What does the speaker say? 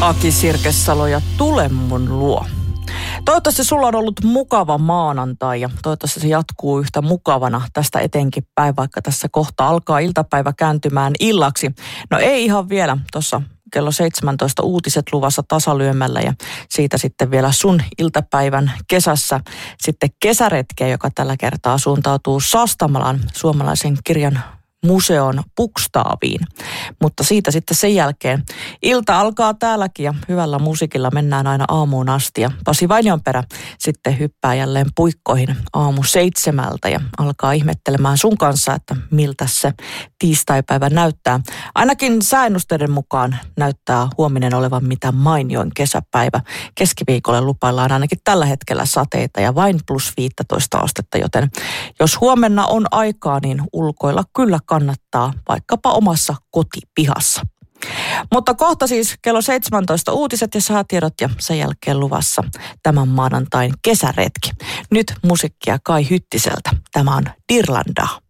Aki Sirkesalo ja Tule mun luo. Toivottavasti sulla on ollut mukava maanantai ja toivottavasti se jatkuu yhtä mukavana tästä etenkin päin, vaikka tässä kohta alkaa iltapäivä kääntymään illaksi. No ei ihan vielä, tuossa kello 17 uutiset luvassa tasalyömällä ja siitä sitten vielä sun iltapäivän kesässä sitten kesäretkeä, joka tällä kertaa suuntautuu Sastamalan suomalaisen kirjan museon Bokstaviin. Mutta siitä sitten sen jälkeen ilta alkaa täälläkin ja hyvällä musiikilla mennään aina aamuun asti. Ja Pasi Vainionperä sitten hyppää jälleen puikkoihin aamu 7 ja alkaa ihmettelemään sun kanssa, että miltä se tiistaipäivä näyttää. Ainakin sääennusteiden mukaan näyttää huominen olevan mitä mainioin kesäpäivä. Keskiviikolle lupaillaan ainakin tällä hetkellä sateita ja vain plus 15 astetta, joten jos huomenna on aikaa, niin ulkoilla kyllä kannattaa vaikkapa omassa kotipihassa. Mutta kohta siis kello 17 uutiset ja säätiedot ja sen jälkeen luvassa tämän maanantain kesäretki. Nyt musiikkia Kai Hyttiseltä. Tämä on Dirlandaa.